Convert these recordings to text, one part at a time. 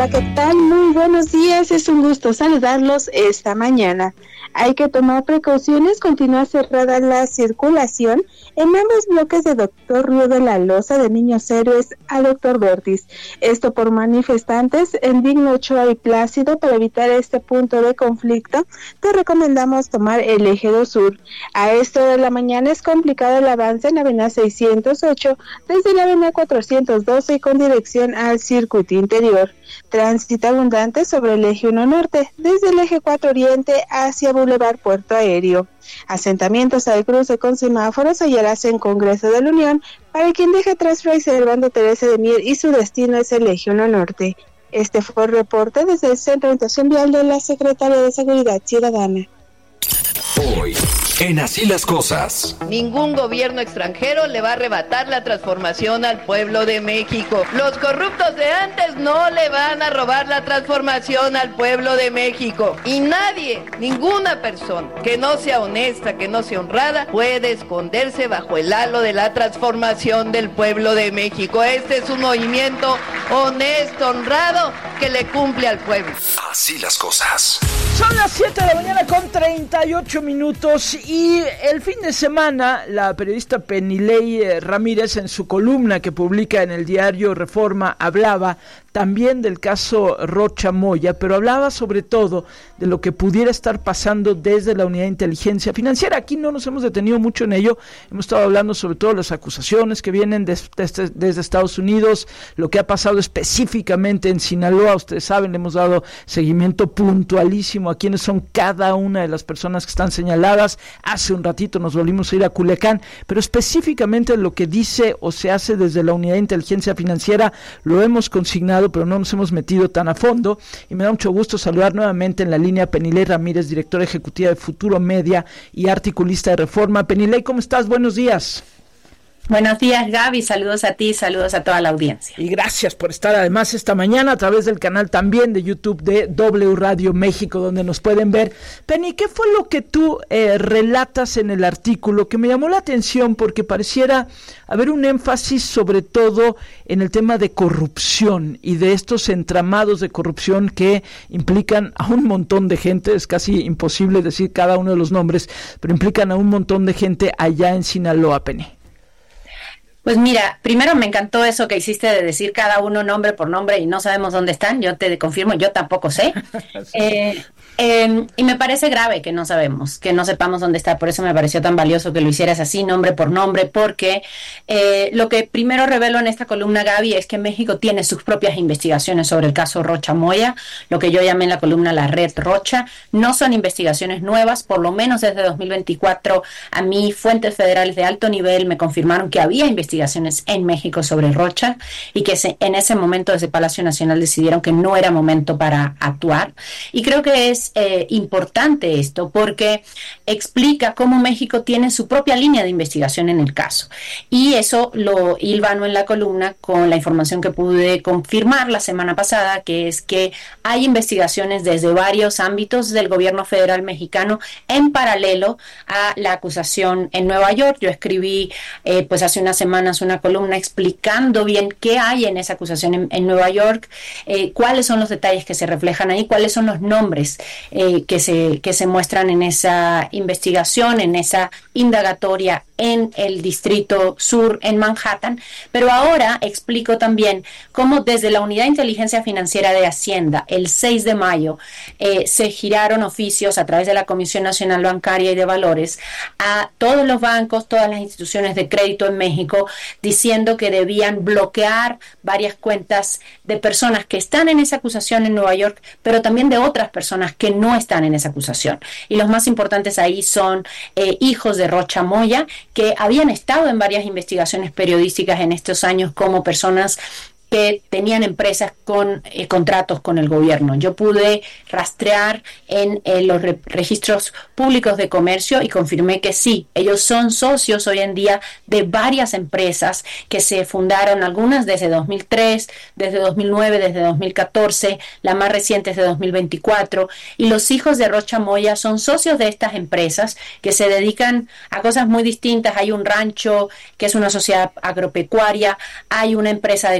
Hola, ¿qué tal? Muy buenos días, es un gusto saludarlos esta mañana. Hay que tomar precauciones, continúa cerrada la circulación en ambos bloques de Doctor Río de la Loza, de Niños Héroes a Doctor Vertis. Esto por manifestantes en Digno Ochoa y Plácido. Para evitar este punto de conflicto, te recomendamos tomar el eje 2 sur. A esta hora de la mañana es complicado el avance en la avenida 608 desde la avenida 412 y con dirección al circuito interior. Tránsito abundante sobre el eje 1 norte, desde el eje 4 oriente hacia Boulevard Puerto Aéreo. Asentamientos al cruce con semáforos hallarás en Congreso de la Unión. Para quien deja atrás Fray Servando Teresa de Mier y su destino es el eje 1 norte. Este fue el reporte desde el Centro de Orientación Vial de la Secretaría de Seguridad Ciudadana. Hoy, en Así las Cosas. Ningún gobierno extranjero le va a arrebatar la transformación al pueblo de México. Los corruptos de antes no le van a robar la transformación al pueblo de México. Y nadie, ninguna persona que no sea honesta, que no sea honrada, puede esconderse bajo el halo de la transformación del pueblo de México. Este es un movimiento honesto, honrado, que le cumple al pueblo. Así las cosas. Son las 7 de la mañana con 38 minutos y el fin de semana la periodista Penilei Ramírez, en su columna que publica en el diario Reforma, hablaba también del caso Rocha Moya, pero hablaba sobre todo de lo que pudiera estar pasando desde la Unidad de Inteligencia Financiera. Aquí no nos hemos detenido mucho en ello, hemos estado hablando sobre todo de las acusaciones que vienen desde Estados Unidos, lo que ha pasado específicamente en Sinaloa. Ustedes saben, le hemos dado seguimiento puntualísimo a quiénes son cada una de las personas que están señaladas. Hace un ratito nos volvimos a ir a Culiacán, pero específicamente lo que dice o se hace desde la Unidad de Inteligencia Financiera lo hemos consignado, pero no nos hemos metido tan a fondo, y me da mucho gusto saludar nuevamente en la línea a Penilei Ramírez, directora ejecutiva de Futuro Media y articulista de Reforma. Penilei, ¿cómo estás? Buenos días. Buenos días, Gaby, saludos a ti, saludos a toda la audiencia. Y gracias por estar además esta mañana a través del canal también de YouTube de W Radio México, donde nos pueden ver. Penny, ¿qué fue lo que tú relatas en el artículo que me llamó la atención? Porque pareciera haber un énfasis sobre todo en el tema de corrupción y de estos entramados de corrupción que implican a un montón de gente. Es casi imposible decir cada uno de los nombres, pero implican a un montón de gente allá en Sinaloa, Penny. Pues mira, primero me encantó eso que hiciste de decir cada uno nombre por nombre y no sabemos dónde están. Yo te confirmo, yo tampoco sé. Sí. Y me parece grave que no sepamos dónde está. Por eso me pareció tan valioso que lo hicieras así, nombre por nombre, porque lo que primero revelo en esta columna, Gaby, es que México tiene sus propias investigaciones sobre el caso Rocha Moya, lo que yo llamé en la columna la Red Rocha. No son investigaciones nuevas, por lo menos desde 2024 a mí fuentes federales de alto nivel me confirmaron que había investigaciones en México sobre Rocha y que en ese momento desde Palacio Nacional decidieron que no era momento para actuar. Y creo que es importante esto porque explica cómo México tiene su propia línea de investigación en el caso. Y eso lo hilvano en la columna con la información que pude confirmar la semana pasada, que es que hay investigaciones desde varios ámbitos del gobierno federal mexicano en paralelo a la acusación en Nueva York. Yo escribí pues hace unas semanas una columna explicando bien qué hay en esa acusación en Nueva York, cuáles son los detalles que se reflejan ahí, cuáles son los nombres que se muestran en esa investigación, en esa indagatoria en el Distrito Sur, en Manhattan. Pero ahora explico también cómo desde la Unidad de Inteligencia Financiera de Hacienda, el 6 de mayo, se giraron oficios a través de la Comisión Nacional Bancaria y de Valores a todos los bancos, todas las instituciones de crédito en México, diciendo que debían bloquear varias cuentas de personas que están en esa acusación en Nueva York, pero también de otras personas que no están en esa acusación. Y los más importantes ahí son hijos de Rocha Moya, que habían estado en varias investigaciones periodísticas en estos años como personas que tenían empresas con contratos con el gobierno. Yo pude rastrear en los registros públicos de comercio y confirmé que sí, ellos son socios hoy en día de varias empresas que se fundaron, algunas desde 2003, desde 2009, desde 2014, la más reciente es de 2024, y los hijos de Rocha Moya son socios de estas empresas que se dedican a cosas muy distintas. Hay un rancho que es una sociedad agropecuaria, hay una empresa de construcción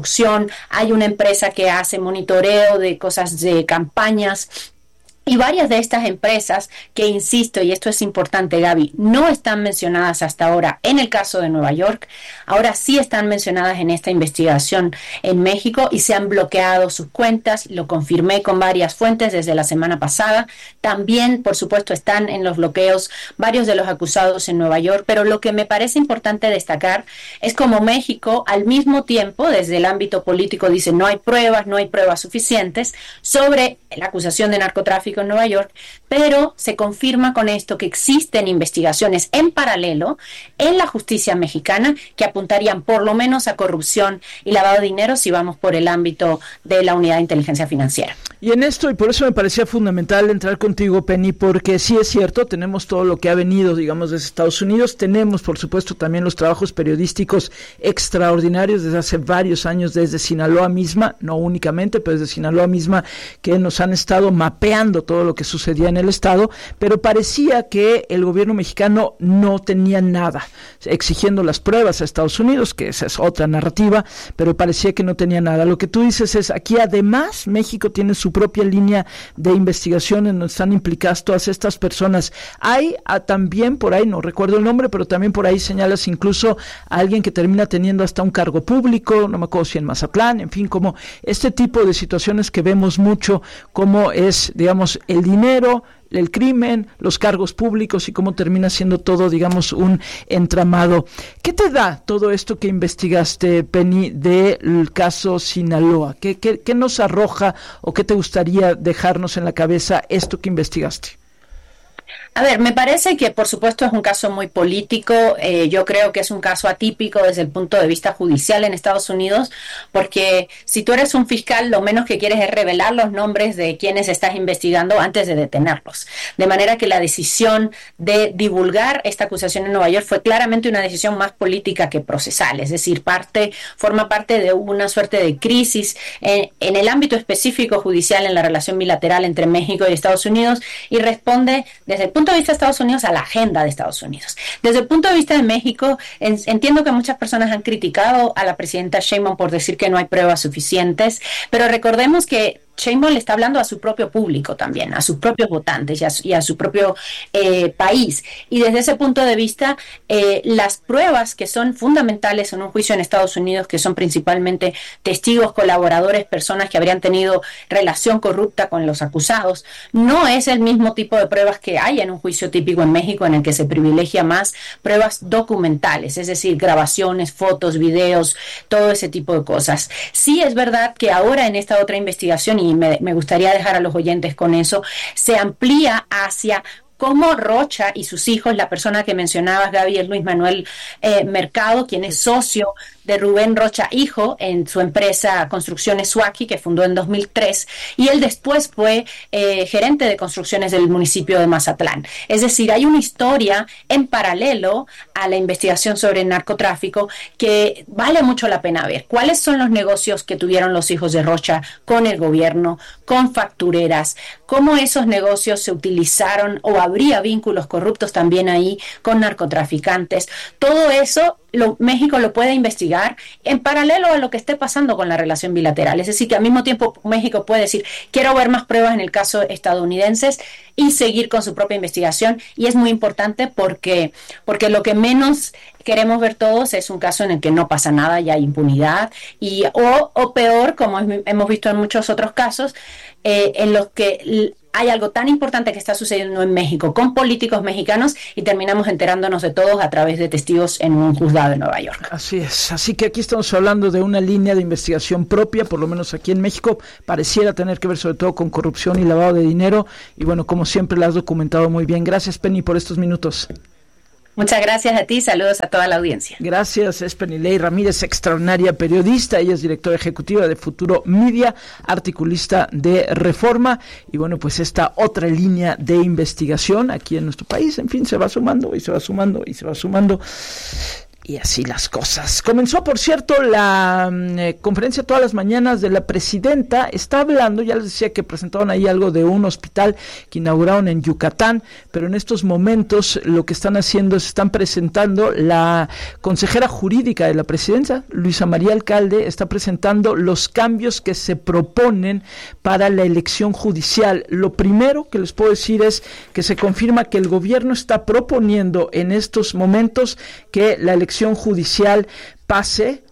construcción, hay una empresa que hace monitoreo de cosas de campañas. Y varias de estas empresas que, insisto, y esto es importante, Gaby, no están mencionadas hasta ahora en el caso de Nueva York, ahora sí están mencionadas en esta investigación en México y se han bloqueado sus cuentas, lo confirmé con varias fuentes desde la semana pasada. También, por supuesto, están en los bloqueos varios de los acusados en Nueva York, pero lo que me parece importante destacar es como México, al mismo tiempo, desde el ámbito político, dice no hay pruebas suficientes sobre la acusación de narcotráfico en Nueva York, pero se confirma con esto que existen investigaciones en paralelo en la justicia mexicana que apuntarían por lo menos a corrupción y lavado de dinero si vamos por el ámbito de la unidad de inteligencia financiera. Y en esto, y por eso me parecía fundamental entrar contigo, Penny, porque sí es cierto, tenemos todo lo que ha venido, digamos, desde Estados Unidos, tenemos, por supuesto, también los trabajos periodísticos extraordinarios desde hace varios años, desde Sinaloa misma, no únicamente, pero desde Sinaloa misma, que nos han estado mapeando todo lo que sucedía en el estado, pero parecía que el gobierno mexicano no tenía nada, exigiendo las pruebas a Estados Unidos, que esa es otra narrativa, pero parecía que no tenía nada. Lo que tú dices es, aquí además México tiene su propia línea de investigación en donde están implicadas todas estas personas. Hay también por ahí, no recuerdo el nombre, pero también por ahí señalas incluso a alguien que termina teniendo hasta un cargo público, no me acuerdo si en Mazatlán, en fin, como este tipo de situaciones que vemos mucho, como es, digamos, el dinero, el crimen, los cargos públicos y cómo termina siendo todo, digamos, un entramado. ¿Qué te da todo esto que investigaste, Penny, del caso Sinaloa? ¿Qué nos arroja o qué te gustaría dejarnos en la cabeza esto que investigaste? A ver, me parece que por supuesto es un caso muy político, yo creo que es un caso atípico desde el punto de vista judicial en Estados Unidos, porque si tú eres un fiscal, lo menos que quieres es revelar los nombres de quienes estás investigando antes de detenerlos. De manera que la decisión de divulgar esta acusación en Nueva York fue claramente una decisión más política que procesal, es decir, forma parte de una suerte de crisis en el ámbito específico judicial en la relación bilateral entre México y Estados Unidos y responde desde el punto de vista de Estados Unidos a la agenda de Estados Unidos. Desde el punto de vista de México, entiendo que muchas personas han criticado a la presidenta Sheinbaum por decir que no hay pruebas suficientes, pero recordemos que Sheinbaum le está hablando a su propio público también, a sus propios votantes y a su propio país. Y desde ese punto de vista, las pruebas que son fundamentales en un juicio en Estados Unidos, que son principalmente testigos, colaboradores, personas que habrían tenido relación corrupta con los acusados, no es el mismo tipo de pruebas que hay en un juicio típico en México, en el que se privilegia más pruebas documentales, es decir, grabaciones, fotos, videos, todo ese tipo de cosas. Sí es verdad que ahora en esta otra investigación, y me gustaría dejar a los oyentes con eso, se amplía hacia cómo Rocha y sus hijos, la persona que mencionabas, Gaby, es Luis Manuel Mercado, quien es socio de Rubén Rocha hijo en su empresa Construcciones Suaki, que fundó en 2003, y él después fue gerente de construcciones del municipio de Mazatlán. Es decir, hay una historia en paralelo a la investigación sobre el narcotráfico que vale mucho la pena ver. ¿Cuáles son los negocios que tuvieron los hijos de Rocha con el gobierno, con factureras? ¿Cómo esos negocios se utilizaron o habría vínculos corruptos también ahí con narcotraficantes? Todo eso México lo puede investigar en paralelo a lo que esté pasando con la relación bilateral. Es decir, que al mismo tiempo México puede decir, quiero ver más pruebas en el caso estadounidenses y seguir con su propia investigación. Y es muy importante porque lo que menos queremos ver todos es un caso en el que no pasa nada y hay impunidad, o peor, como hemos visto en muchos otros casos, en los que hay algo tan importante que está sucediendo en México con políticos mexicanos y terminamos enterándonos de todos a través de testigos en un juzgado de Nueva York. Así es, así que aquí estamos hablando de una línea de investigación propia, por lo menos aquí en México, pareciera tener que ver sobre todo con corrupción y lavado de dinero, y bueno, como siempre la has documentado muy bien. Gracias, Penny, por estos minutos. Muchas gracias a ti, saludos a toda la audiencia. Gracias, es Penilei Ramírez, extraordinaria periodista, ella es directora ejecutiva de Futuro Media, articulista de Reforma, y bueno, pues esta otra línea de investigación aquí en nuestro país, en fin, se va sumando y se va sumando y se va sumando. Y así las cosas. Comenzó, por cierto, la conferencia todas las mañanas de la presidenta. Está hablando, ya les decía que presentaron ahí algo de un hospital que inauguraron en Yucatán, pero en estos momentos lo que están haciendo es están presentando, la consejera jurídica de la presidencia, Luisa María Alcalde, está presentando los cambios que se proponen para la elección judicial. Lo primero que les puedo decir es que se confirma que el gobierno está proponiendo en estos momentos que la elección judicial pase